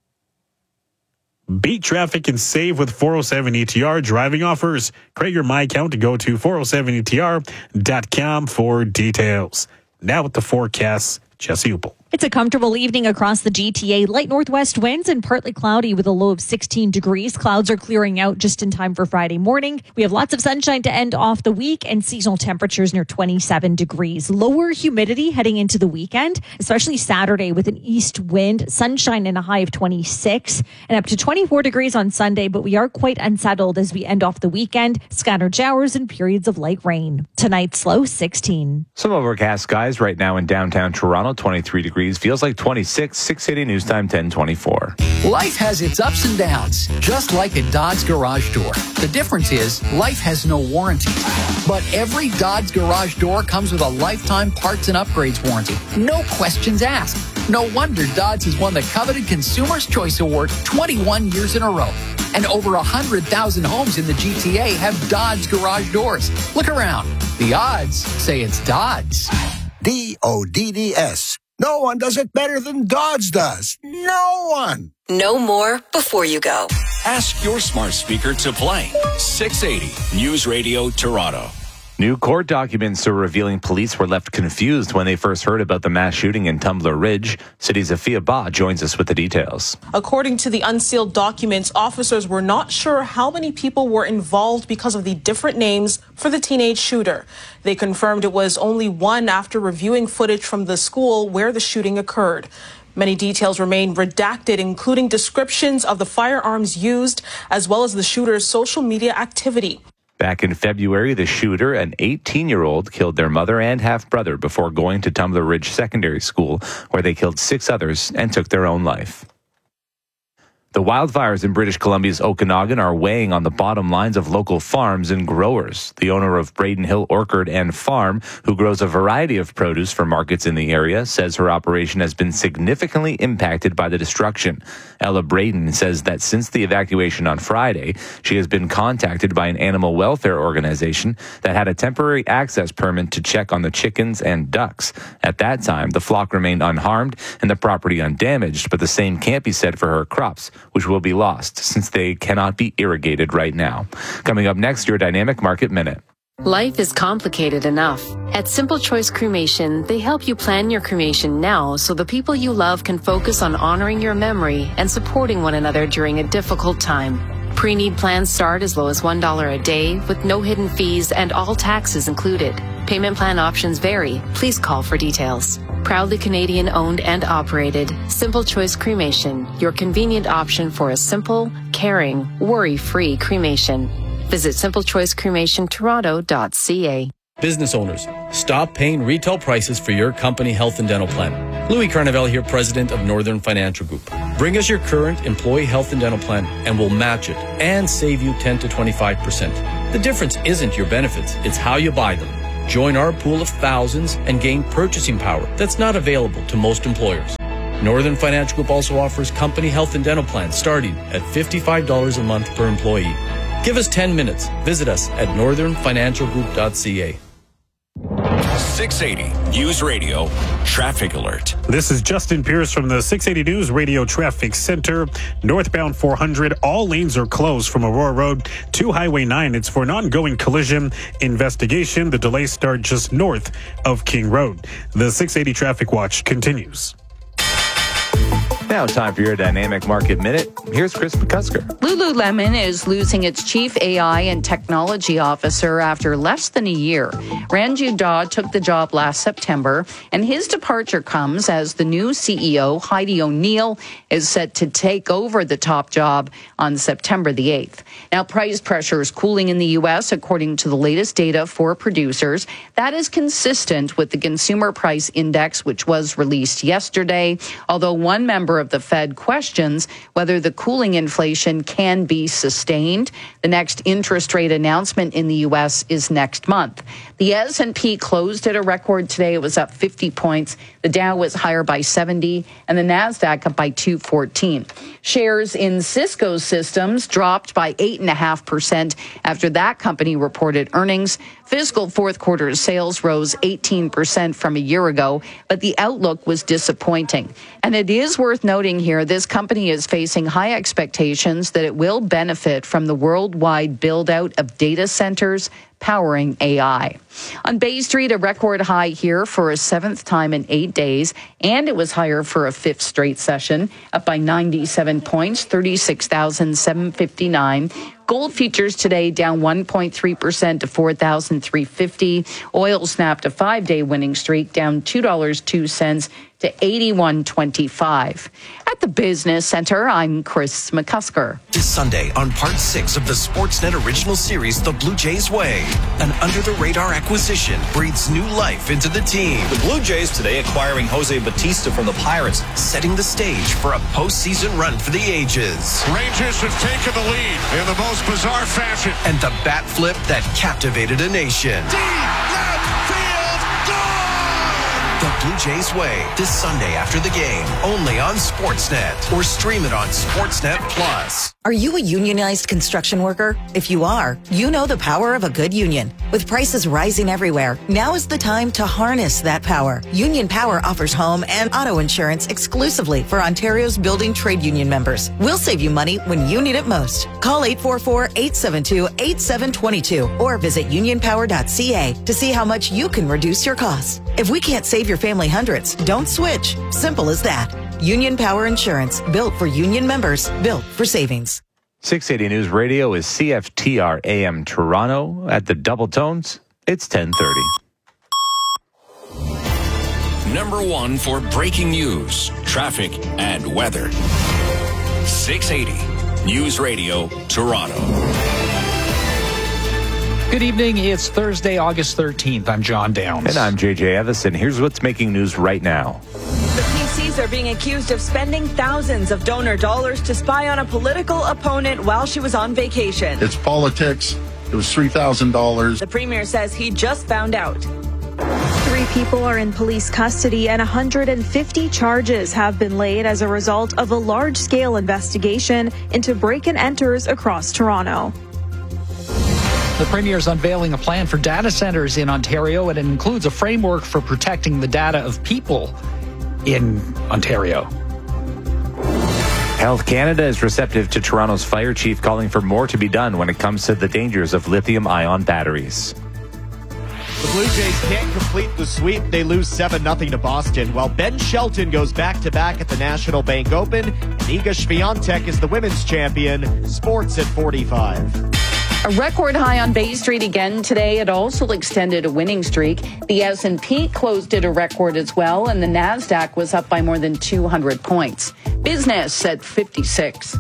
Beat traffic and save with four oh seven E T R driving offers. Create your My Account to go to four oh seven E T R dot com for details. Now with the forecast, Jesse Upel. It's a comfortable evening across the G T A. Light northwest winds and partly cloudy with a low of sixteen degrees. Clouds are clearing out just in time for Friday morning. We have lots of sunshine to end off the week and seasonal temperatures near twenty-seven degrees. Lower humidity heading into the weekend, especially Saturday with an east wind, sunshine and a high of twenty-six and up to twenty-four degrees on Sunday. But we are quite unsettled as we end off the weekend. Scattered showers and periods of light rain. Tonight's low sixteen. Some overcast skies right now in downtown Toronto, twenty-three degrees. Feels like twenty-six. six eighty News Time, ten twenty-four. Life has its ups and downs, just like a Dodge garage door. The difference is life has no warranty. But every Dodge garage door comes with a lifetime parts and upgrades warranty. No questions asked. No wonder Dodge has won the coveted Consumer's Choice Award twenty-one years in a row. And over one hundred thousand homes in the G T A have Dodge garage doors. Look around. The odds say it's Dodge. D O D D S. No one does it better than Dodge does. No one. Know more before you go. Ask your smart speaker to play six eighty News Radio Toronto. New court documents are revealing police were left confused when they first heard about the mass shooting in Tumbler Ridge. City's Afia Ba joins us with the details. According to the unsealed documents, officers were not sure how many people were involved because of the different names for the teenage shooter. They confirmed it was only one after reviewing footage from the school where the shooting occurred. Many details remain redacted, including descriptions of the firearms used, as well as the shooter's social media activity. Back in February, the shooter, an eighteen-year-old, killed their mother and half-brother before going to Tumbler Ridge Secondary School, where they killed six others and took their own life. The wildfires in British Columbia's Okanagan are weighing on the bottom lines of local farms and growers. The owner of Braden Hill Orchard and Farm, who grows a variety of produce for markets in the area, says her operation has been significantly impacted by the destruction. Ella Braden says that since the evacuation on Friday, she has been contacted by an animal welfare organization that had a temporary access permit to check on the chickens and ducks. At that time, the flock remained unharmed and the property undamaged, but the same can't be said for her crops, which will be lost since they cannot be irrigated right now. Coming up next, your Dynamic Market Minute. Life is complicated enough. At Simple Choice Cremation, they help you plan your cremation now so the people you love can focus on honoring your memory and supporting one another during a difficult time. Pre-need plans start as low as one dollar a day with no hidden fees and all taxes included. Payment plan options vary. Please call for details. Proudly Canadian owned and operated, Simple Choice Cremation, your convenient option for a simple, caring, worry-free cremation. Visit simple choice cremation toronto dot c a. Business owners, stop paying retail prices for your company health and dental plan. Louis Carnevale here, president of Northern Financial Group. Bring us your current employee health and dental plan and we'll match it and save you ten to twenty-five percent. The difference isn't your benefits, it's how you buy them. Join our pool of thousands and gain purchasing power that's not available to most employers. Northern Financial Group also offers company health and dental plans starting at fifty-five dollars a month per employee. Give us ten minutes. Visit us at northern financial group dot c a. six eighty News Radio Traffic Alert. This is Justin Pierce from the six eighty News Radio Traffic Center. Northbound four hundred, all lanes are closed from Aurora Road to Highway nine. It's for an ongoing collision investigation. The delays start just north of King Road. The six eighty Traffic Watch continues. Now time for your Dynamic Market Minute. Here's Chris McCusker. Lululemon is losing its chief A I and technology officer after less than a year. Ranju Daw took the job last September, and his departure comes as the new C E O, Heidi O'Neill, is set to take over the top job on September the eighth. Now, price pressure is cooling in the U S, according to the latest data for producers. That is consistent with the Consumer Price Index, which was released yesterday, although one member of the Fed questions whether the cooling inflation can be sustained. The next interest rate announcement in the U S is next month. The S and P closed at a record today. It was up fifty points. The Dow was higher by seventy, and the Nasdaq up by two fourteen. Shares in Cisco Systems dropped by eight point five percent after that company reported earnings. Fiscal fourth quarter sales rose eighteen percent from a year ago, but the outlook was disappointing. And it is worth noting here, this company is facing high expectations that it will benefit from the worldwide build-out of data centers powering A I. On Bay Street, a record high here for a seventh time in eight days, and it was higher for a fifth straight session, up by ninety-seven points, thirty-six thousand seven hundred fifty-nine. Gold futures today down one point three percent to four thousand three hundred fifty. Oil snapped a five-day winning streak, down two dollars and two cents to eighty-one twenty-five. At the Business Center, I'm Chris McCusker. This Sunday on part six of the Sportsnet original series, The Blue Jays Way, an under-the-radar acquisition breathes new life into the team. The Blue Jays today acquiring Jose Batista from the Pirates, setting the stage for a postseason run for the ages. Rangers have taken the lead in the most bizarre fashion. And the bat flip that captivated a nation. Deep left field, gone! The Blue Jays Way, this Sunday after the game, only on Sportsnet, or stream it on Sportsnet Plus. Are you a unionized construction worker? If you are, you know the power of a good union. With prices rising everywhere, now is the time to harness that power. Union Power offers home and auto insurance exclusively for Ontario's building trade union members. We'll save you money when you need it most. Call eight four four, eight seven two, eight seven two two or visit union power dot c a to see how much you can reduce your costs. If we can't save your family hundreds, don't switch. Simple as that. Union Power Insurance, built for union members, built for savings. six eighty News Radio is C F T R A M Toronto. At the double tones, it's ten thirty. Number one for breaking news, traffic, and weather. six eighty News Radio Toronto. Good evening. It's Thursday, August thirteenth. I'm John Downs. And I'm J J Evison. Here's what's making news right now. The P Cs are being accused of spending thousands of donor dollars to spy on a political opponent while she was on vacation. It's politics. It was three thousand dollars. The premier says he just found out. Three people are in police custody and one hundred fifty charges have been laid as a result of a large-scale investigation into break-and-enters across Toronto. The Premier is unveiling a plan for data centers in Ontario, and it includes a framework for protecting the data of people in Ontario. Health Canada is receptive to Toronto's fire chief calling for more to be done when it comes to the dangers of lithium-ion batteries. The Blue Jays can't complete the sweep. They lose seven nothing to Boston, while Ben Shelton goes back-to-back at the National Bank Open. And Iga Swiatek is the women's champion. Sports at forty-five. A record high on Bay Street again today. It also extended a winning streak. The S and P closed at a record as well, and the NASDAQ was up by more than two hundred points. Business at fifty-six.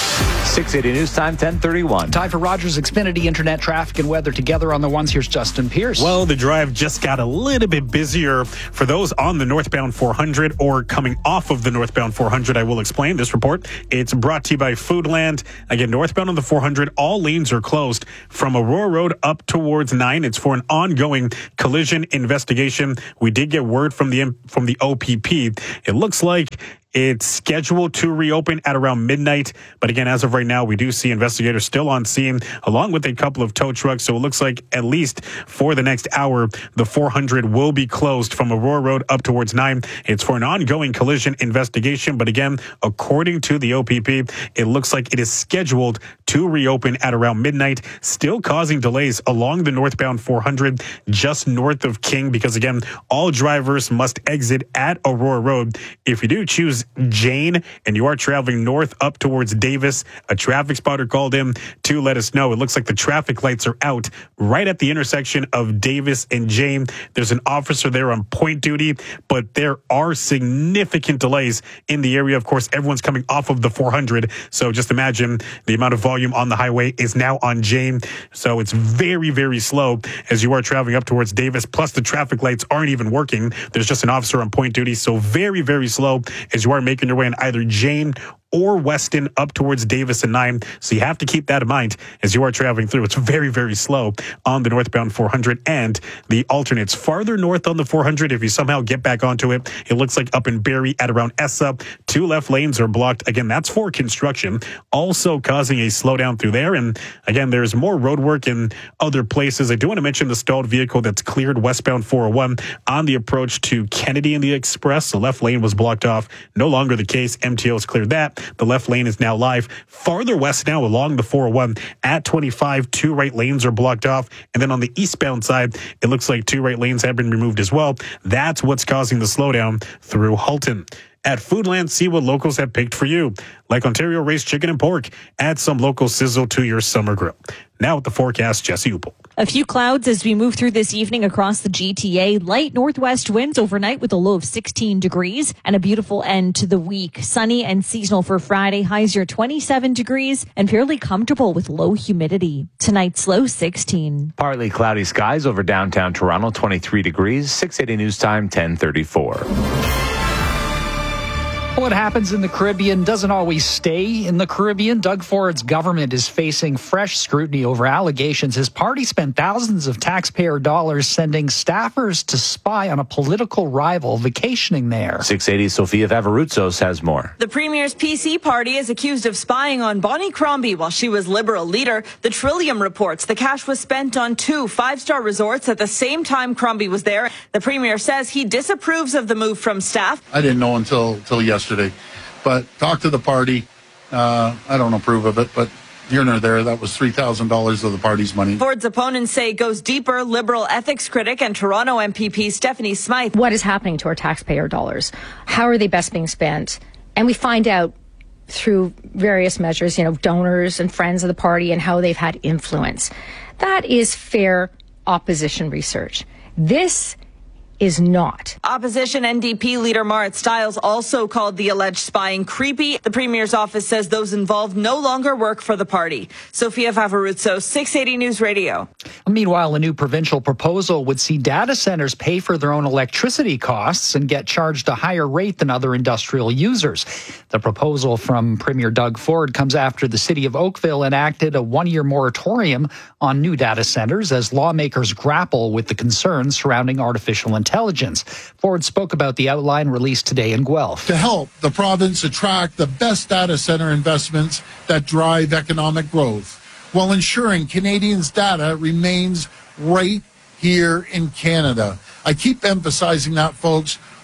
six eighty News Time, ten thirty-one. Time for Rogers Xfinity Internet traffic and weather together on the ones. Here's Justin Pierce. Well, the drive just got a little bit busier for those on the northbound four hundred or coming off of the northbound four hundred. I will explain this report. It's brought to you by Foodland. Again, northbound on the four hundred, all lanes are closed from Aurora Road up towards nine. It's for an ongoing collision investigation. We did get word from the from the O P P. It looks like it's scheduled to reopen at around midnight. But again, as of right now, we do see investigators still on scene, along with a couple of tow trucks. So it looks like at least for the next hour, the four hundred will be closed from Aurora Road up towards nine. It's for an ongoing collision investigation. But again, according to the O P P, it looks like it is scheduled to reopen at around midnight, still causing delays along the northbound four hundred just north of King, because again, all drivers must exit at Aurora Road. If you do choose Jane and you are traveling north up towards Davis, a traffic spotter called in to let us know. It looks like the traffic lights are out right at the intersection of Davis and Jane. There's an officer there on point duty, but there are significant delays in the area. Of course, everyone's coming off of the four hundred. So just imagine the amount of volume on the highway is now on Jane. So it's very, very slow as you are traveling up towards Davis. Plus the traffic lights aren't even working. There's just an officer on point duty. So very, very slow as you are making your way on either Jane or Weston up towards Davis and nine. So you have to keep that in mind as you are traveling through. It's very, very slow on the northbound four hundred and the alternates farther north on the four hundred. If you somehow get back onto it, it looks like up in Barrie at around Essa, two left lanes are blocked. Again, that's for construction, also causing a slowdown through there. And again, there's more road work in other places. I do want to mention the stalled vehicle that's cleared westbound four oh one on the approach to Kennedy in the Express. The left lane was blocked off. No longer the case. M T O's cleared that. The left lane is now live. Farther west now along the four oh one at twenty-five, two right lanes are blocked off. And then on the eastbound side, it looks like two right lanes have been removed as well. That's what's causing the slowdown through Halton. At Foodland, see what locals have picked for you. Like Ontario raised chicken and pork, add some local sizzle to your summer grill. Now with the forecast, Jesse Upel. A few clouds as we move through this evening across the G T A. Light northwest winds overnight with a low of sixteen degrees and a beautiful end to the week. Sunny and seasonal for Friday. Highs are twenty-seven degrees and fairly comfortable with low humidity. Tonight's low sixteen. Partly cloudy skies over downtown Toronto, twenty-three degrees. six eighty News Time, ten thirty-four. What happens in the Caribbean doesn't always stay in the Caribbean. Doug Ford's government is facing fresh scrutiny over allegations his party spent thousands of taxpayer dollars sending staffers to spy on a political rival vacationing there. six eighty Sofia Vavarutsos has more. The Premier's P C party is accused of spying on Bonnie Crombie while she was Liberal leader. The Trillium reports the cash was spent on two five-star resorts at the same time Crombie was there. The Premier says he disapproves of the move from staff. I didn't know until, until yesterday. Yesterday, but talk to the party. Uh, I don't approve of it, but here nor there, that was three thousand dollars of the party's money. Ford's opponents say it goes deeper. Liberal ethics critic and Toronto M P P Stephanie Smythe. What is happening to our taxpayer dollars? How are they best being spent? And we find out through various measures, you know, donors and friends of the party and how they've had influence. That is fair opposition research. This is not. Opposition N D P leader Marit Stiles also called the alleged spying creepy. The Premier's office says those involved no longer work for the party. Sofia Vavarutsos, six eighty News Radio. Meanwhile, a new provincial proposal would see data centers pay for their own electricity costs and get charged a higher rate than other industrial users. The proposal from Premier Doug Ford comes after the city of Oakville enacted a one-year moratorium on new data centers as lawmakers grapple with the concerns surrounding artificial intelligence. Intelligence. Ford spoke about the outline released today in Guelph. To help the province attract the best data center investments that drive economic growth, while ensuring Canadians' data remains right here in Canada. I keep emphasizing that, folks.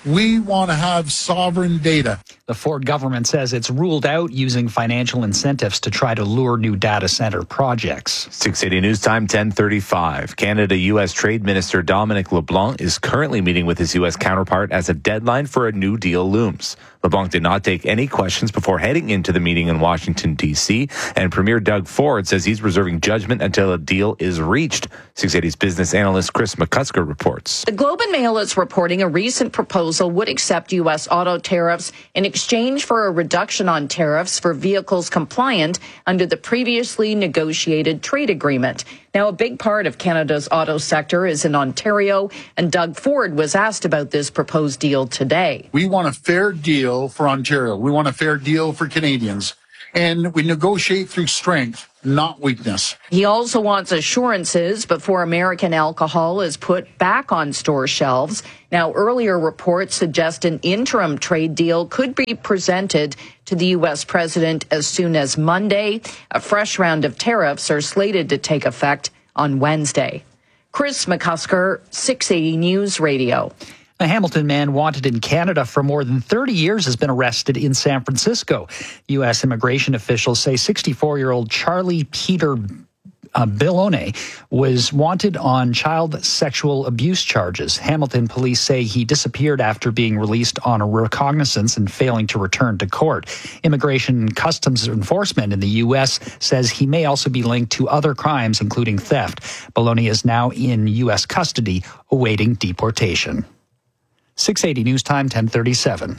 We want to have sovereign data. The Ford government says it's ruled out using financial incentives to try to lure new data center projects. six eighty News Time, ten thirty-five. Canada U S Trade Minister Dominic LeBlanc is currently meeting with his U S counterpart as a deadline for a new deal looms. LeBlanc did not take any questions before heading into the meeting in Washington, D C, and Premier Doug Ford says he's reserving judgment until a deal is reached. six eighty's business analyst Chris McCusker reports. The Globe and Mail is reporting a recent proposal would accept U S auto tariffs in exchange for a reduction on tariffs for vehicles compliant under the previously negotiated trade agreement. Now, a big part of Canada's auto sector is in Ontario, and Doug Ford was asked about this proposed deal today. We want a fair deal for Ontario. We want a fair deal for Canadians. And we negotiate through strength, not weakness. He also wants assurances before American alcohol is put back on store shelves. Now, earlier reports suggest an interim trade deal could be presented to the U S president as soon as Monday. A fresh round of tariffs are slated to take effect on Wednesday. Chris McCusker, six eighty News Radio. A Hamilton man wanted in Canada for more than thirty years has been arrested in San Francisco. U S immigration officials say sixty-four-year-old Charlie Peter uh, Billone was wanted on child sexual abuse charges. Hamilton police say he disappeared after being released on a recognizance and failing to return to court. Immigration and Customs Enforcement in the U S says he may also be linked to other crimes, including theft. Billone is now in U S custody, awaiting deportation. six eighty News Time, ten thirty-seven.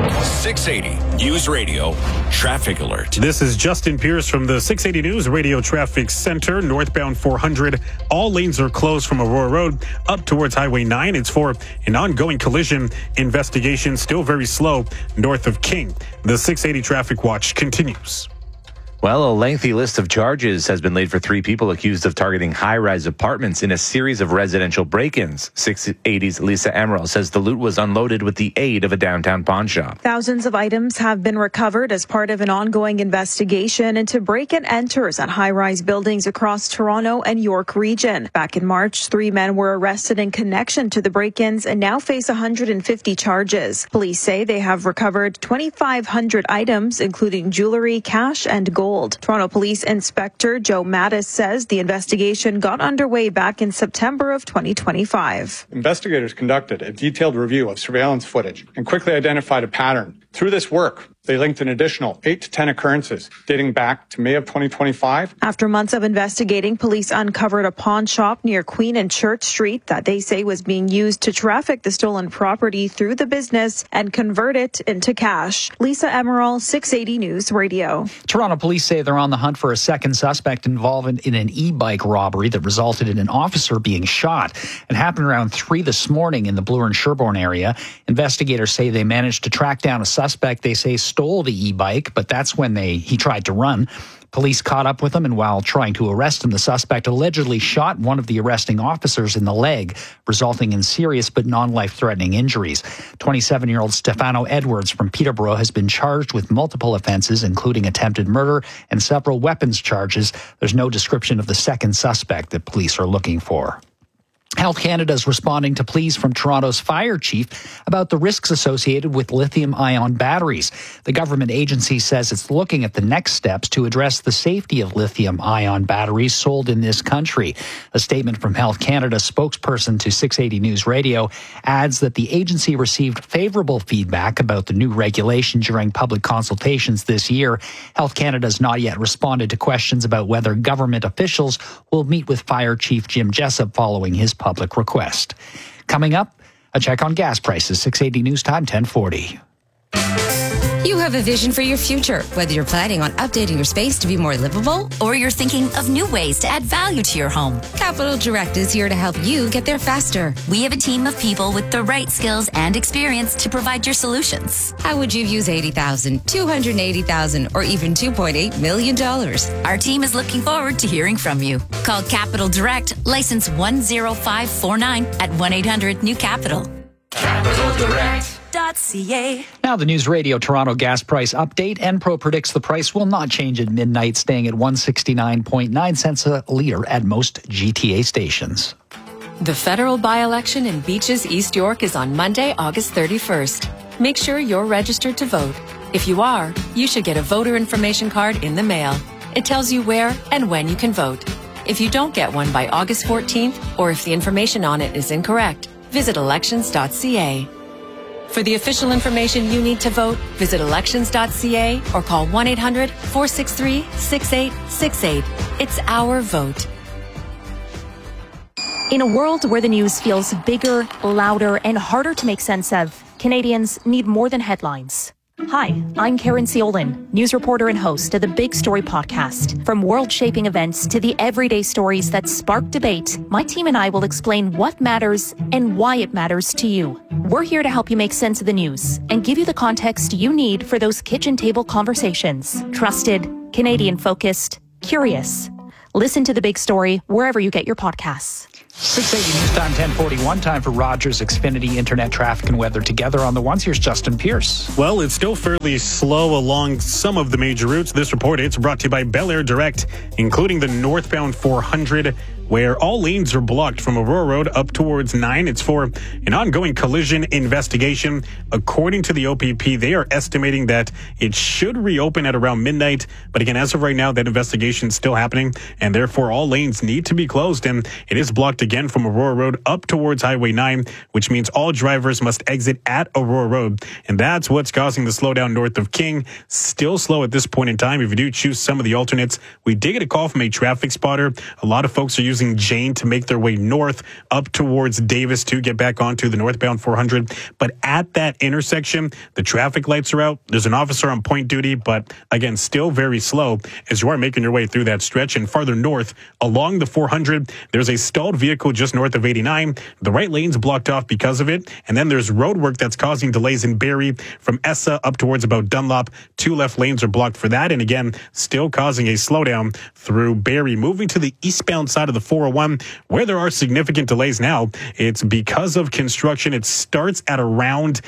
six eighty News Radio Traffic Alert. This is Justin Pierce from the six eighty News Radio Traffic Center. Northbound four hundred. All lanes are closed from Aurora Road up towards Highway nine. It's for an ongoing collision investigation, still very slow north of King. The six eighty Traffic Watch continues. Well, a lengthy list of charges has been laid for three people accused of targeting high-rise apartments in a series of residential break-ins. six eighty's Lisa Emerald says the loot was unloaded with the aid of a downtown pawn shop. Thousands of items have been recovered as part of an ongoing investigation into break-and-enters at high-rise buildings across Toronto and York region. Back in March, three men were arrested in connection to the break-ins and now face one hundred fifty charges. Police say they have recovered twenty-five hundred items, including jewelry, cash, and gold. Toronto Police Inspector Joe Mattis says the investigation got underway back in September of twenty twenty-five. Investigators conducted a detailed review of surveillance footage and quickly identified a pattern. Through this work, they linked an additional eight to ten occurrences dating back to May of twenty twenty-five. After months of investigating, police uncovered a pawn shop near Queen and Church Street that they say was being used to traffic the stolen property through the business and convert it into cash. Lisa Emerald, six eighty News Radio. Toronto police say they're on the hunt for a second suspect involved in an e-bike robbery that resulted in an officer being shot. It happened around three this morning in the Bloor and Sherbourne area. Investigators say they managed to track down a suspect they say stole the e-bike, but that's when they he tried to run. Police caught up with him, and while trying to arrest him, the suspect allegedly shot one of the arresting officers in the leg, resulting in serious but non-life-threatening injuries. twenty-seven-year-old Stefano Edwards from Peterborough has been charged with multiple offenses, including attempted murder and several weapons charges. There's no description of the second suspect that police are looking for. Health Canada is responding to pleas from Toronto's fire chief about the risks associated with lithium-ion batteries. The government agency says it's looking at the next steps to address the safety of lithium-ion batteries sold in this country. A statement from Health Canada spokesperson to six eighty News Radio adds that the agency received favorable feedback about the new regulation during public consultations this year. Health Canada has not yet responded to questions about whether government officials will meet with Fire Chief Jim Jessup following his public request. Coming up, a check on gas prices. six eighty News Time, ten forty. You have a vision for your future, whether you're planning on updating your space to be more livable or you're thinking of new ways to add value to your home. Capital Direct is here to help you get there faster. We have a team of people with the right skills and experience to provide your solutions. How would you use eighty thousand dollars, two hundred eighty thousand dollars, or even two point eight million dollars? Our team is looking forward to hearing from you. Call Capital Direct, license one zero five four nine at one eight hundred new capital. Capital Direct. Now the News Radio Toronto gas price update. Enpro predicts the price will not change at midnight, staying at one hundred sixty-nine point nine cents a litre at most G T A stations. The federal by-election in Beaches, East York is on Monday, August thirty-first. Make sure you're registered to vote. If you are, you should get a voter information card in the mail. It tells you where and when you can vote. If you don't get one by August fourteenth, or if the information on it is incorrect, visit elections dot c a. For the official information you need to vote, visit elections dot c a or call one eight hundred, four six three, six eight six eight. It's our vote. In a world where the news feels bigger, louder, and harder to make sense of, Canadians need more than headlines. Hi, I'm Karen Ciolin, news reporter and host of the Big Story podcast. From world-shaping events to the everyday stories that spark debate, my team and I will explain what matters and why it matters to you. We're here to help you make sense of the news and give you the context you need for those kitchen table conversations. Trusted, Canadian-focused, curious. Listen to The Big Story wherever you get your podcasts. six eighty News Time, ten forty-one. Time for Rogers Xfinity Internet traffic and weather together on the ones. Here's Justin Pierce. Well, it's still fairly slow along some of the major routes. This report, it's brought to you by Bel Air Direct, including the northbound four hundred, where all lanes are blocked from Aurora Road up towards nine. It's for an ongoing collision investigation. According to the O P P, they are estimating that it should reopen at around midnight. But again, as of right now, that investigation is still happening, and therefore all lanes need to be closed. And it is blocked again from Aurora Road up towards Highway nine, which means all drivers must exit at Aurora Road. And that's what's causing the slowdown north of King. Still slow at this point in time. If you do choose some of the alternates, we did get a call from a traffic spotter. A lot of folks are using Jane to make their way north up towards Davis to get back onto the northbound four hundred. But at that intersection, the traffic lights are out. There's an officer on point duty, but again, still very slow as you are making your way through that stretch. And farther north along the four hundred, there's a stalled vehicle just north of eighty-nine. The right lane's blocked off because of it. And then there's road work that's causing delays in Barrie from Essa up towards about Dunlop. Two left lanes are blocked for that. And again, still causing a slowdown through Barrie. Moving to the eastbound side of the four oh one, where there are significant delays now. It's because of construction. It starts at around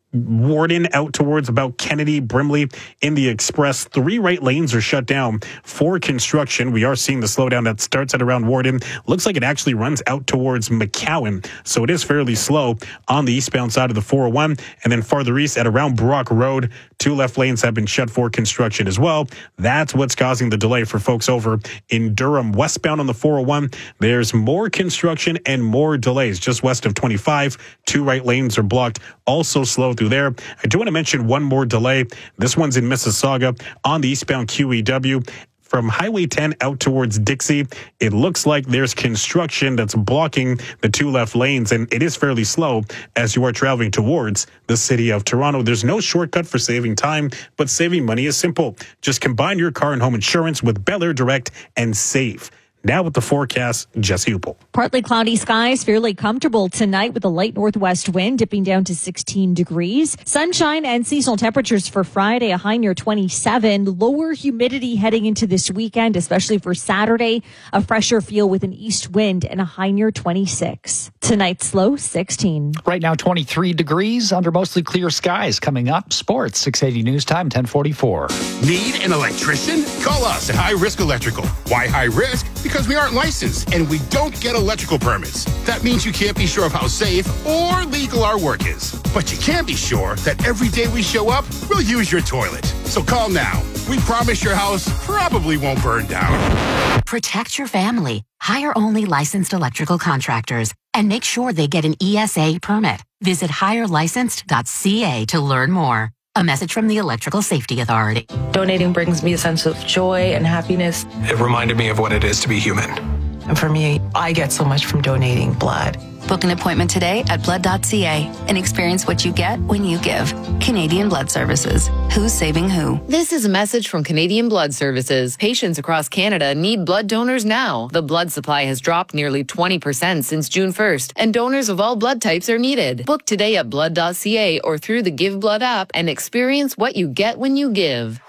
Warden out towards about Kennedy, Brimley in the express. Three right lanes are shut down for construction. We are seeing the slowdown that starts at around Warden. Looks like it actually runs out towards McCowan. So it is fairly slow on the eastbound side of the four oh one. And then farther east at around Brock Road, two left lanes have been shut for construction as well. That's what's causing the delay for folks over in Durham. Westbound on the four oh one, there's more construction and more delays just west of twenty-five. Two right lanes are blocked. Also slow through there. I do want to mention one more delay. This one's in Mississauga on the eastbound Q E W. From Highway ten out towards Dixie, it looks like there's construction that's blocking the two left lanes, and it is fairly slow as you are traveling towards the city of Toronto. There's no shortcut for saving time, but saving money is simple. Just combine your car and home insurance with Bel Air Direct and save. Now with the forecast, Jesse Upel. Partly cloudy skies, fairly comfortable tonight with a light northwest wind dipping down to sixteen degrees. Sunshine and seasonal temperatures for Friday, a high near twenty-seven. Lower humidity heading into this weekend, especially for Saturday. A fresher feel with an east wind and a high near twenty-six. Tonight's low, sixteen. Right now, twenty-three degrees under mostly clear skies. Coming up, sports, six eighty News Time, ten forty-four. Need an electrician? Call us at High Risk Electrical. Why high risk? Because we aren't licensed and we don't get electrical permits. That means you can't be sure of how safe or legal our work is. But you can be sure that every day we show up, we'll use your toilet. So call now. We promise your house probably won't burn down. Protect your family. Hire only licensed electrical contractors and make sure they get an E S A permit. Visit hire licensed dot c a to learn more. A message from the Electrical Safety Authority. Donating brings me a sense of joy and happiness. It reminded me of what it is to be human. And for me, I get so much from donating blood. Book an appointment today at blood dot c a and experience what you get when you give. Canadian Blood Services. Who's saving who? This is a message from Canadian Blood Services. Patients across Canada need blood donors now. The blood supply has dropped nearly twenty percent since June first, and donors of all blood types are needed. Book today at blood dot c a or through the Give Blood app and experience what you get when you give.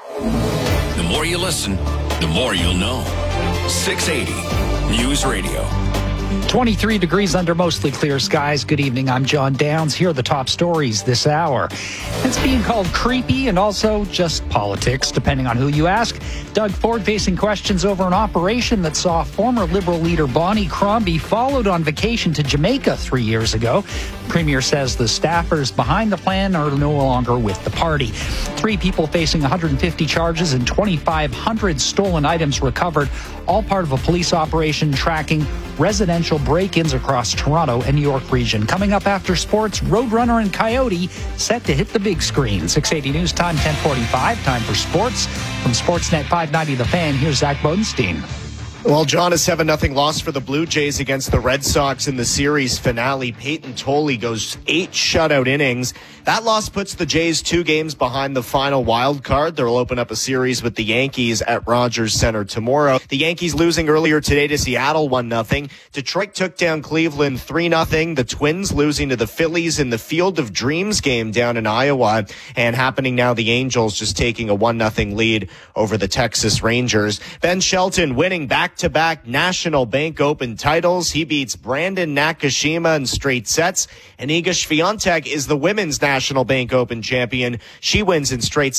The more you listen, the more you'll know. six eighty News Radio. twenty-three degrees under mostly clear skies. Good evening. I'm John Downs. Here are the top stories this hour. It's being called creepy and also just politics, depending on who you ask. Doug Ford facing questions over an operation that saw former Liberal leader Bonnie Crombie followed on vacation to Jamaica three years ago. Premier says the staffers behind the plan are no longer with the party. Three people facing one hundred fifty charges and twenty-five hundred stolen items recovered, all part of a police operation tracking residential break-ins across Toronto and New York region. Coming up after sports, Roadrunner and Coyote set to hit the big screen. six eighty News Time, ten forty-five. Time for sports. From Sportsnet five ninety The Fan, here's Zach Bodenstein. Well, John, a seven nothing loss for the Blue Jays against the Red Sox in the series finale. Peyton Tolley goes eight shutout innings. That loss puts the Jays two games behind the final wild card. They'll open up a series with the Yankees at Rogers Center tomorrow. The Yankees losing earlier today to Seattle one nothing. Detroit took down Cleveland three nothing. The Twins losing to the Phillies in the Field of Dreams game down in Iowa. And happening now, the Angels just taking a one nothing lead over the Texas Rangers. Ben Shelton winning back-to-back National Bank Open titles. He beats Brandon Nakashima in straight sets. And Iga Swiatek is the women's National Bank Open champion. She wins in straight